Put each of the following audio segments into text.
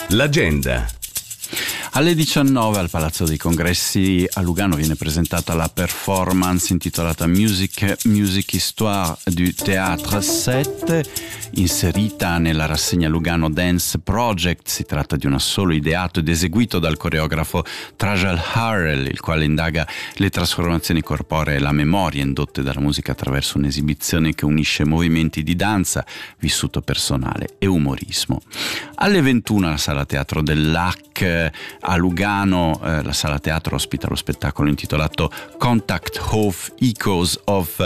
L'agenda. Alle 19 al Palazzo dei Congressi a Lugano viene presentata la performance intitolata Musique Histoire du Théâtre 7, inserita nella rassegna Lugano Dance Project. Si tratta di un assolo ideato ed eseguito dal coreografo Trajal Harrell, il quale indaga le trasformazioni corporee e la memoria indotte dalla musica attraverso un'esibizione che unisce movimenti di danza, vissuto personale e umorismo. Alle 21 alla Sala Teatro dell'AC a Lugano, la Sala Teatro ospita lo spettacolo intitolato Contact Hof Echoes of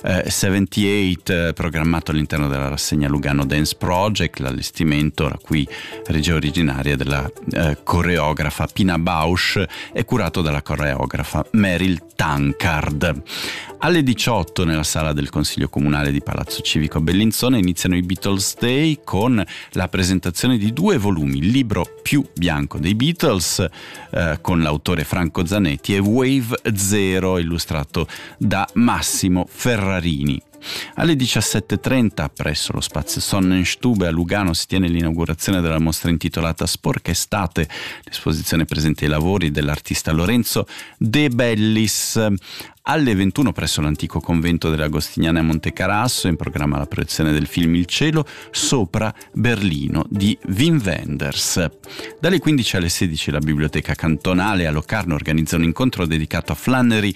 78, programmato all'interno della rassegna Lugano Dance Project. L'allestimento, la cui regia originaria della coreografa Pina Bausch, è curato dalla coreografa Meryl Tankard. Alle 18 nella sala del Consiglio Comunale di Palazzo Civico a Bellinzona iniziano i Beatles Day con la presentazione di 2 volumi, il libro più bianco dei Beatles con l'autore Franco Zanetti e Wave Zero, illustrato da Massimo Ferrarini. Alle 17.30 presso lo spazio Sonnenstube a Lugano si tiene l'inaugurazione della mostra intitolata Sporca Estate. L'esposizione presenta i lavori dell'artista Lorenzo De Bellis. Alle 21 presso l'antico convento delle Agostiniane a Montecarasso in programma la proiezione del film Il cielo sopra Berlino di Wim Wenders. Dalle 15 alle 16 la biblioteca cantonale a Locarno organizza un incontro dedicato a Flannery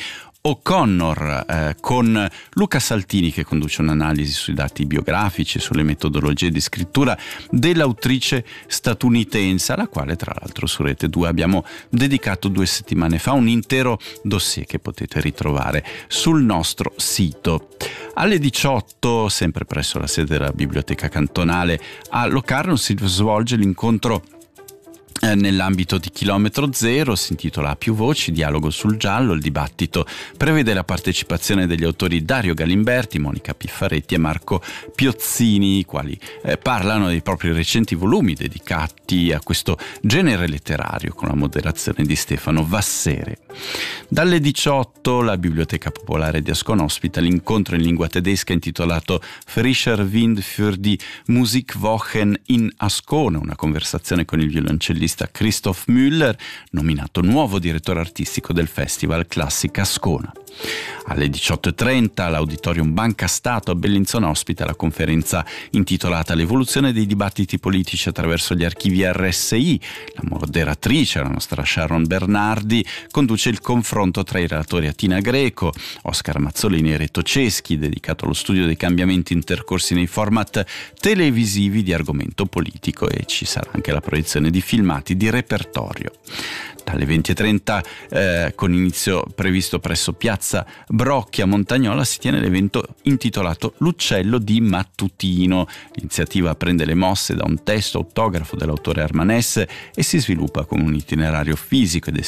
O'Connor con Luca Saltini, che conduce un'analisi sui dati biografici e sulle metodologie di scrittura dell'autrice statunitense, alla quale tra l'altro su Rete 2 abbiamo dedicato 2 settimane fa un intero dossier che potete ritrovare sul nostro sito. Alle 18, sempre presso la sede della biblioteca cantonale a Locarno, si svolge l'incontro nell'ambito di Chilometro Zero. Si intitola A più voci, dialogo sul giallo. Il dibattito prevede la partecipazione degli autori Dario Galimberti, Monica Piffaretti e Marco Piozzini, i quali parlano dei propri recenti volumi dedicati a questo genere letterario, con la moderazione di Stefano Vassere. Dalle 18 la Biblioteca Popolare di Ascona ospita l'incontro in lingua tedesca intitolato Frischer Wind für die Musikwochen in Ascona, una conversazione con il violoncellista Christoph Müller, nominato nuovo direttore artistico del Festival Classica Ascona. Alle 18.30 l'Auditorium Banca Stato a Bellinzona ospita la conferenza intitolata L'evoluzione dei dibattiti politici attraverso gli archivi RSI. La moderatrice, la nostra Sharon Bernardi, conduce il confronto tra i relatori Atina Greco, Oscar Mazzolini e Reto Ceschi, dedicato allo studio dei cambiamenti intercorsi nei format televisivi di argomento politico, e ci sarà anche la proiezione di filmati di repertorio. Dalle 20.30 con inizio previsto presso Piazza Brocchi a Montagnola si tiene l'evento intitolato L'uccello di Mattutino. L'iniziativa prende le mosse da un testo autografo dell'autore Armanesse e si sviluppa con un itinerario fisico ed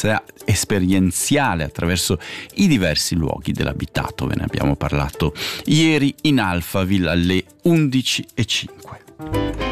esperienziale attraverso i diversi luoghi dell'abitato. Ve ne abbiamo parlato ieri in Alphaville alle 11.05.